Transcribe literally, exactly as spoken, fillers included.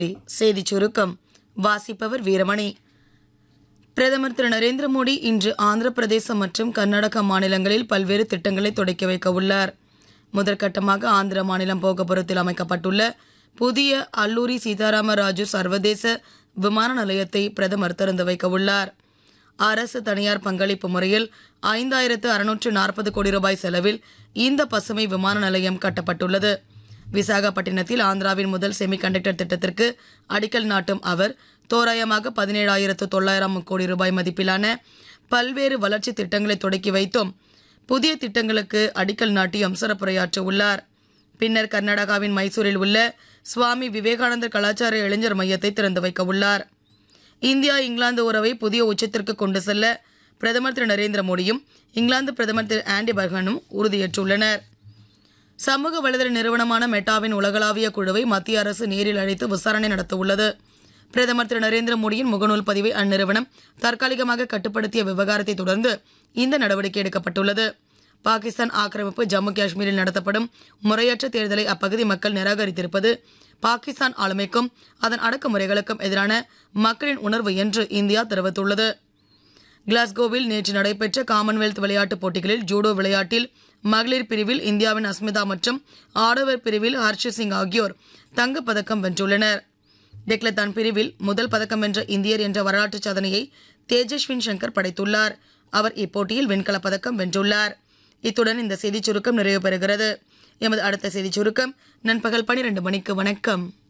செய்திச் சுருக்கம் வாசிப்பவர் வீரமணி. பிரதமர் திரு நரேந்திர மோடி இன்று ஆந்திர பிரதேசம் மற்றும் கர்நாடகா மாநிலங்களில் பல்வேறு திட்டங்களை தொடக்கி வைக்க உள்ளார். முதற்கட்டமாக ஆந்திர மாநிலம் போகபுரத்தில் அமைக்கப்பட்டுள்ள புதிய அல்லூரி சீதாராம ராஜு சர்வதேச விமான நிலையத்தை பிரதமர் திறந்து வைக்க உள்ளார். அரசு தனியார் பங்களிப்பு முறையில் ஐந்தாயிரத்து அறுநூற்று நாற்பது கோடி ரூபாய் செலவில் இந்த பசுமை விமான நிலையம் கட்டப்பட்டுள்ளது. விசாகப்பட்டினத்தில் ஆந்திராவின் முதல் செமிகண்டக்டர் திட்டத்திற்கு அடிக்கல் நாட்டும் அவர் தோராயமாக பதினேழாயிரத்து தொள்ளாயிரம் கோடி ரூபாய் மதிப்பிலான பல்வேறு வளர்ச்சி திட்டங்களை தொடக்கி வைத்தும் புதிய திட்டங்களுக்கு அடிக்கல் நாட்டியும் சிறப்புரையாற்ற உள்ளார். பின்னர் கர்நாடகாவின் மைசூரில் உள்ள சுவாமி விவேகானந்தர் கலாச்சார இளைஞர் மையத்தை திறந்து வைக்க உள்ளார். இந்தியா இங்கிலாந்து உறவை புதிய உச்சத்திற்கு கொண்டு செல்ல பிரதமர் திரு நரேந்திர மோடியும் இங்கிலாந்து பிரதமர் திரு ஆண்டி பர்கனும் உறுதியேற்றுள்ளனர். சமூக வலைதள நிறுவனமான மெட்டாவின் உலகளாவிய குழுவை மத்திய அரசு நேரில் அழைத்து விசாரணை நடத்த உள்ளது. பிரதமர் திரு நரேந்திர மோடியின் முகநூல் பதிவை அந்நிறுவனம் தற்காலிகமாக கட்டுப்படுத்திய விவகாரத்தை தொடர்ந்து இந்த நடவடிக்கை எடுக்கப்பட்டுள்ளது. பாகிஸ்தான் ஆக்கிரமிப்பு ஜம்மு காஷ்மீரில் நடத்தப்படும் முறையற்ற தேர்தலை அப்பகுதி மக்கள் நிராகரித்திருப்பது பாகிஸ்தான் ஆளுமைக்கும் அதன் அடக்குமுறைகளுக்கும் எதிரான மக்களின் உணர்வு என்று இந்தியா தெரிவித்துள்ளது. கிளாஸ்கோவில் நேற்று நடைபெற்ற காமன்வெல்த் விளையாட்டுப் போட்டிகளில் ஜூடோ விளையாட்டில் மகளிர் பிரிவில் இந்தியாவின் அஸ்மிதா மற்றும் ஆடவர் பிரிவில் ஹர்ஷ் சிங் ஆகியோர் தங்கப்பதக்கம் வென்றுள்ளனர். டெக்லத்தான் பிரிவில் முதல் பதக்கம் வென்ற இந்தியர் என்ற வரலாற்று சாதனையை தேஜஸ்வின் சங்கர் படைத்துள்ளார். அவர் இப்போட்டியில் வெண்கலப் பதக்கம் வென்றுள்ளார். இத்துடன் இந்த செய்திச் சுருக்கம் நிறைவு பெறுகிறது. எமது அடுத்த செய்திச் சுருக்கம் நண்பகல் பனிரெண்டு மணிக்கு. வணக்கம்.